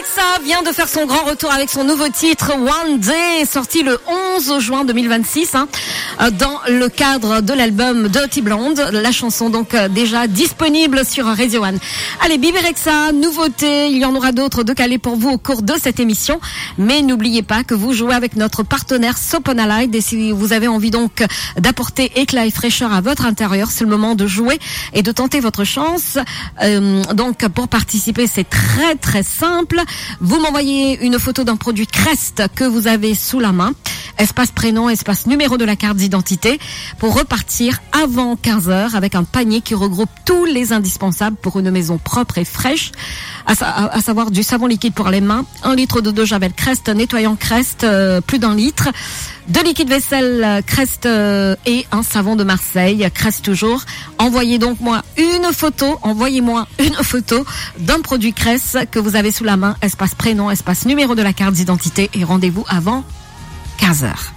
Rexha vient de faire son grand retour avec son nouveau titre One Day, sorti le 11 juin 2026, dans le cadre de l'album Dirty Blonde. La chanson donc déjà disponible sur Radio One. Allez, Bibi Rexha, nouveauté, il y en aura d'autres de calés pour vous au cours de cette émission. Mais n'oubliez pas que vous jouez avec notre partenaire Soponalide, et si vous avez envie donc d'apporter éclat et fraîcheur à votre intérieur, c'est le moment de jouer et de tenter votre chance. Donc pour participer, c'est très très simple. Vous m'envoyez une photo d'un produit Crest que vous avez sous la main, espace prénom, espace numéro de la carte d'identité, pour repartir avant 15h avec un panier qui regroupe tous les indispensables pour une maison propre et fraîche, à savoir du savon liquide pour les mains, 1 litre d'eau de Javel Crest, nettoyant Crest, plus d'1 litre, 2 liquides vaisselle Crest et un savon de Marseille, Crest toujours. Envoyez-moi une photo d'un produit Crest que vous avez sous la main, espace prénom, espace numéro de la carte d'identité, et rendez-vous avant 15h.